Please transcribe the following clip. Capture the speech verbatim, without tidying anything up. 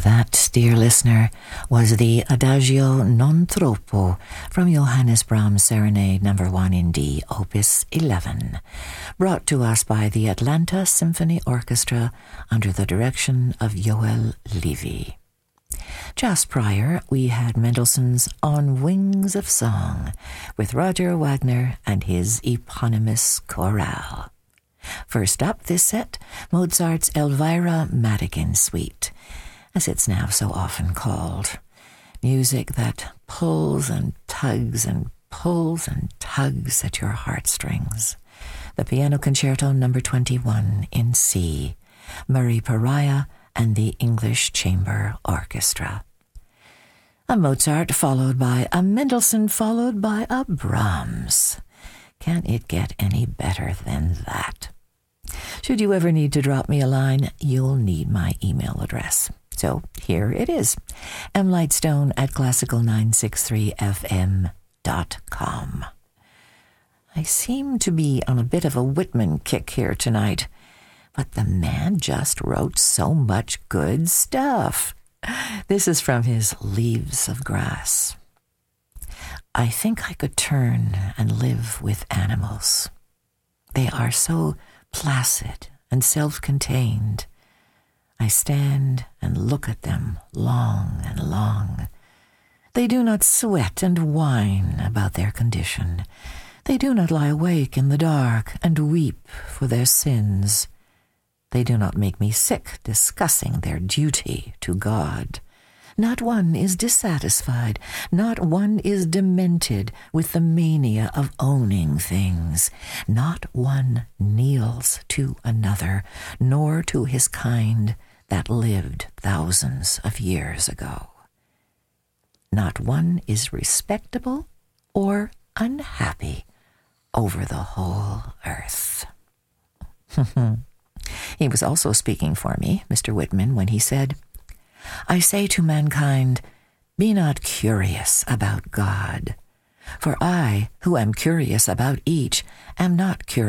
That, dear listener, was the Adagio non troppo from Johannes Brahms' Serenade number one in D, Opus eleven, brought to us by the Atlanta Symphony Orchestra under the direction of Joel Levy. Just prior, we had Mendelssohn's On Wings of Song with Roger Wagner and his eponymous chorale. First up this set, Mozart's Elvira Madigan Suite, as it's now so often called. Music that pulls and tugs and pulls and tugs at your heartstrings. The Piano Concerto number twenty-one in C, Murray Pariah and the English Chamber Orchestra. A Mozart followed by a Mendelssohn followed by a Brahms. Can it get any better than that? Should you ever need to drop me a line, you'll need my email address. So here it is, mlightstone at classical nine six three f m dot com. I seem to be on a bit of a Whitman kick here tonight, but the man just wrote so much good stuff. This is from his Leaves of Grass. I think I could turn and live with animals. They are so placid and self-contained. I stand and look at them long and long. They do not sweat and whine about their condition. They do not lie awake in the dark and weep for their sins. They do not make me sick discussing their duty to God. Not one is dissatisfied. Not one is demented with the mania of owning things. Not one kneels to another, nor to his kind that lived thousands of years ago. Not one is respectable or unhappy over the whole earth. He was also speaking for me, Mister Whitman, when he said, I say to mankind, be not curious about God, for I, who am curious about each, am not curious